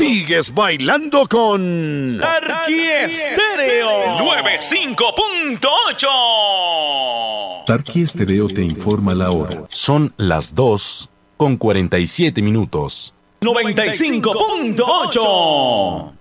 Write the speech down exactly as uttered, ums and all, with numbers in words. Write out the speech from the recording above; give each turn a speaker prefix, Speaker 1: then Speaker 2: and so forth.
Speaker 1: sigues bailando con
Speaker 2: Tarqui Estéreo noventa y cinco punto ocho.
Speaker 3: Tarqui Estéreo te informa la hora.
Speaker 4: Son las dos con cuarenta y siete minutos.
Speaker 2: noventa y cinco punto ocho.